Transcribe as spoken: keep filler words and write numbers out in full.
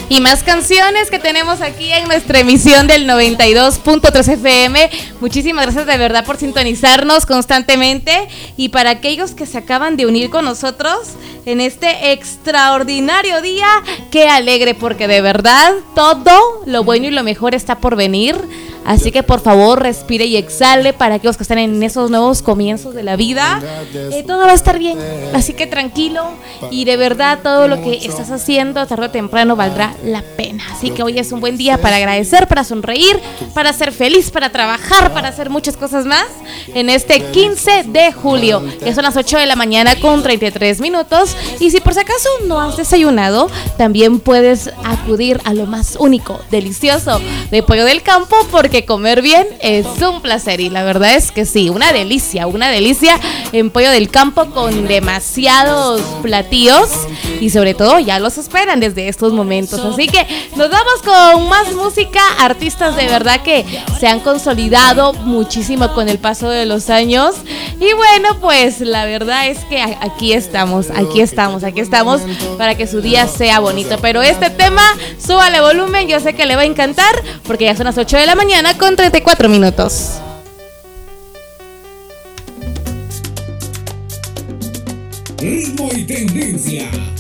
y más canciones que tenemos aquí en nuestra emisión del noventa y dos punto tres F M. Muchísimas gracias de verdad por sintonizarnos constantemente, y para aquellos que se acaban de unir con nosotros en este extraordinario día, qué alegre, porque de verdad todo lo bueno y lo mejor está por venir. Así que por favor respire y exhale para aquellos que están en esos nuevos comienzos de la vida. Eh, todo va a estar bien, así que tranquilo, y de verdad todo lo que estás haciendo tarde o temprano valdrá la pena. Así que hoy es un buen día para agradecer, para sonreír, para ser feliz, para trabajar, para hacer muchas cosas más en este quince de julio, que son las ocho de la mañana con treinta y tres minutos. Y si por si acaso no has desayunado, también puedes acudir a lo más único, delicioso de Pollo del Campo, porque comer bien es un placer, y la verdad es que sí, una delicia, una delicia en Pollo del Campo, con demasiados platillos, y sobre todo ya los esperan desde estos momentos. Así que nos vamos con más música, artistas de verdad que se han consolidado muchísimo con el paso de los años, y bueno, pues la verdad es que aquí estamos, aquí estamos, aquí estamos para que su día sea bonito. Pero este tema, súbale volumen, yo sé que le va a encantar, porque ya son las ocho de la mañana con treinta y cuatro minutos. Ritmo y tendencia.